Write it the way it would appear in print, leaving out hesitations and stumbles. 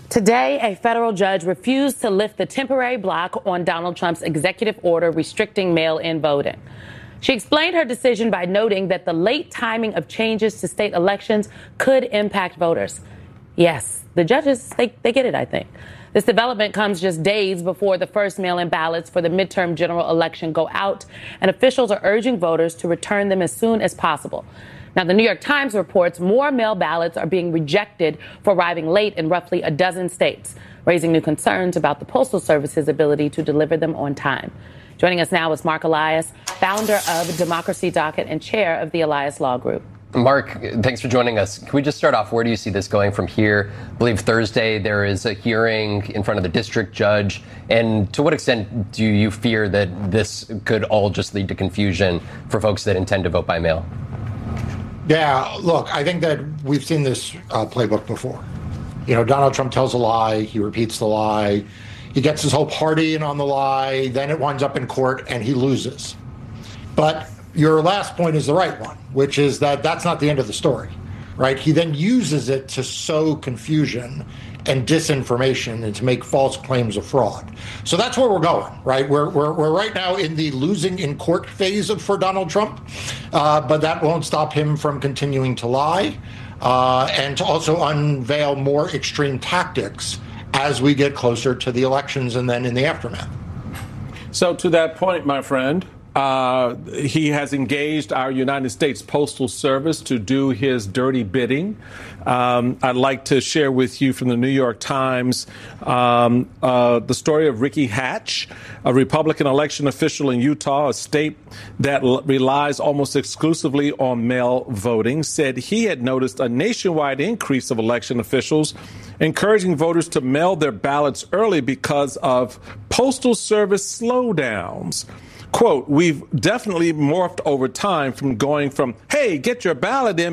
Today, a federal judge refused to lift the temporary block on Donald Trump's executive order restricting mail-in voting. She explained her decision by noting that the late timing of changes to state elections could impact voters. Yes, the judges, they get it, I think. This development comes just days before the first mail-in ballots for the midterm general election go out, and officials are urging voters to return them as soon as possible. Now, the New York Times reports more mail ballots are being rejected for arriving late in roughly a dozen states, raising new concerns about the Postal Service's ability to deliver them on time. Joining us now is Mark Elias, founder of Democracy Docket and chair of the Elias Law Group. Mark, thanks for joining us. Can we just start off? Where do you see this going from here? I believe Thursday there is a hearing in front of the district judge. And to what extent do you fear that this could all just lead to confusion for folks that intend to vote by mail? Yeah, look, I think that we've seen this playbook before. You know, Donald Trump tells a lie, he repeats the lie, he gets his whole party in on the lie, then it winds up in court and he loses. But your last point is the right one, which is that that's not the end of the story, right? He then uses it to sow confusion and disinformation and to make false claims of fraud. So that's where we're going, right? We're right now in the losing in court phase for Donald Trump, but that won't stop him from continuing to lie and to also unveil more extreme tactics as we get closer to the elections and then in the aftermath. So to that point, my friend, he has engaged our United States Postal Service to do his dirty bidding. I'd like to share with you from the New York Times the story of Ricky Hatch, a Republican election official in Utah, a state that relies almost exclusively on mail voting, said he had noticed a nationwide increase of election officials encouraging voters to mail their ballots early because of Postal Service slowdowns. Quote, "We've definitely morphed over time from going from, hey, get your ballot in